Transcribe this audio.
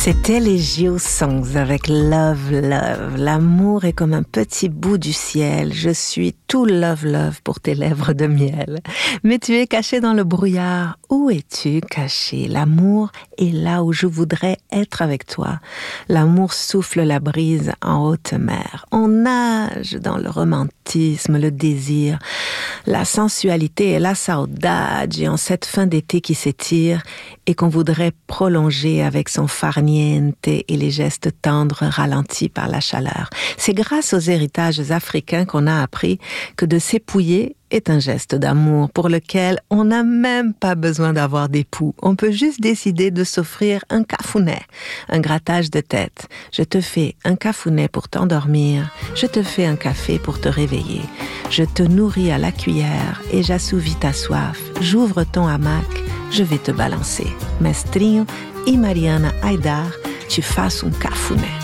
C'était les Geosongs avec Love, Love. L'amour est comme un petit bout du ciel. Je suis tout love, love pour tes lèvres de miel. Mais tu es caché dans le brouillard. Où es-tu caché? L'amour est là où je voudrais être avec toi. L'amour souffle la brise en haute mer. On nage dans le romantisme, le désir, la sensualité et la saudade en cette fin d'été qui s'étire et qu'on voudrait prolonger avec son farniente et les gestes tendres ralentis par la chaleur. C'est grâce aux héritages africains qu'on a appris que de s'épouiller est un geste d'amour pour lequel on n'a même pas besoin d'avoir d'époux. On peut juste décider de s'offrir un cafounet, un grattage de tête. Je te fais un cafounet pour t'endormir, je te fais un café pour te réveiller. Je te nourris à la cuillère et j'assouvis ta soif. J'ouvre ton hamac, je vais te balancer. Mestrinho e Mariana Aidar, te faço um cafuné.